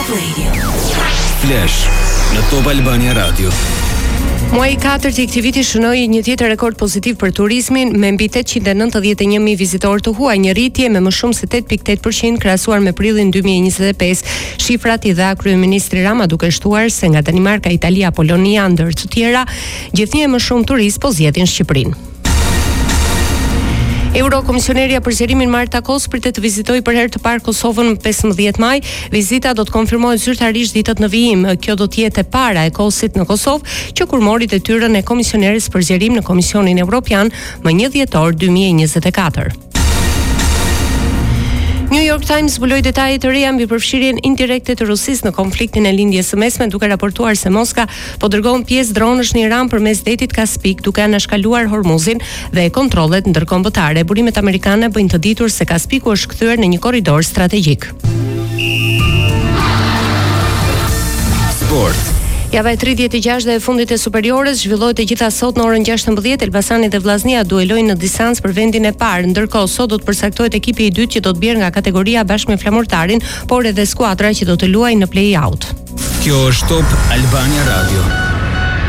Top Radio. Flash në Top Albania Radio. Muaji 4 i këtij viti shënoi një tjetër rekord pozitiv për turizmin me mbi 891.000 vizitorë të huaj, një rritje me më shumë se 8.8% krahasuar me prillin 2025. Shifrat i dha kryeministri Rama duke shtuar se nga Danimarka, Italia, Polonia ndër të tjera, gjithnjë më shumë turistë po zgjedhin Shqipërinë. Eurokomisioneria për zgjerimin Marta Kos pritet të vizitojë për herë të parë Kosovën më 15 maj. Vizita do të konfirmohet zyrtarisht ditët në vijim. Kjo do të jetë e para e Kosit në Kosovë, që kur mori detyrën e komisioneres për zgjerim në Komisionin Evropian më 1 dhjetor 2024. New York Times zbuloi detaje të reja mbi përfshirjen indirekte të Rusisë në konfliktin e lindjes së mesme, duke raportuar se Moska po dërgon pjesë dronësh në Iran përmes detit Kaspik, duke anashkaluar Hormuzin dhe kontrollet ndërkombëtare. Burimet amerikane bëjnë të ditur se Kaspiku është kthyer në një korridor strategjik. Sport. Java e 36 dhe e fundit e superiores zhvillohet e gjitha sot në orën 16. Elbasani dhe Vllaznia duelojnë në distancë për vendin e parë. Ndërkohë sot do të përcaktohet ekipi i dytë që do të bjerë nga kategoria bashkë me Flamurtarin, por edhe skuadra që do të luajë në play-out. Kjo është Top Albania Radio.